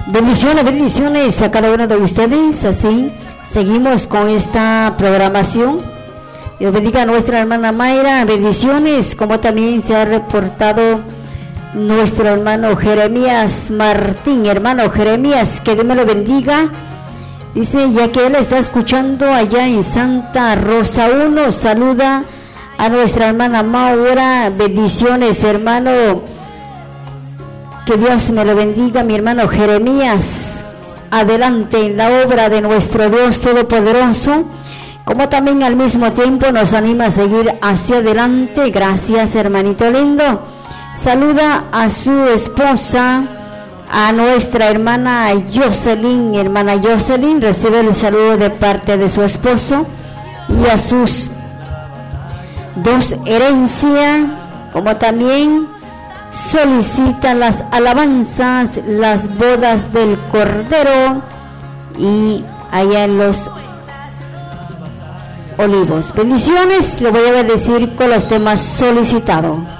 Bendiciones, bendiciones a cada uno de ustedes. Así seguimos con esta programación. Dios bendiga a nuestra hermana Mayra, bendiciones, como también se ha reportado nuestro hermano Jeremías Martín. Hermano Jeremías, que Dios me lo bendiga. Dice, ya que él está escuchando allá en Santa Rosa 1, saluda a nuestra hermana Maura, bendiciones, hermano, que Dios me lo bendiga, mi hermano Jeremías, adelante en la obra de nuestro Dios Todopoderoso, como también al mismo tiempo nos anima a seguir hacia adelante. Gracias, hermanito lindo. Saluda a su esposa, a nuestra hermana Jocelyn. Hermana Jocelyn recibe el saludo de parte de su esposo y a sus dos herencias, como también solicita las alabanzas, las bodas del Cordero y allá en los Olivos. Bendiciones, lo voy a bendecir con los temas solicitados.